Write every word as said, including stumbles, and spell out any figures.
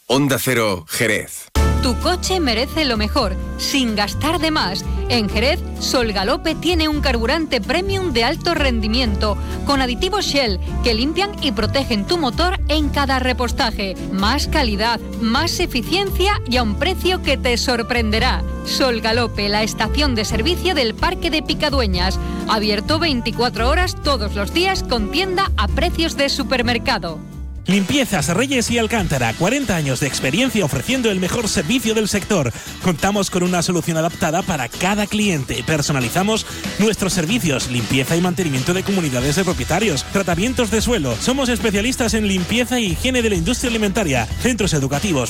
Onda Cero, Jerez. Tu coche merece lo mejor, sin gastar de más. En Jerez, Sol Galope tiene un carburante premium de alto rendimiento, con aditivos Shell que limpian y protegen tu motor en cada repostaje. Más calidad, más eficiencia y a un precio que te sorprenderá. Sol Galope, la estación de servicio del Parque de Picadueñas. Abierto veinticuatro horas todos los días con tienda a precios de supermercado. Limpiezas Reyes y Alcántara, cuarenta años de experiencia ofreciendo el mejor servicio del sector. Contamos con una solución adaptada para cada cliente. Personalizamos nuestros servicios, limpieza y mantenimiento de comunidades de propietarios, tratamientos de suelo. Somos especialistas en limpieza e higiene de la industria alimentaria, centros educativos,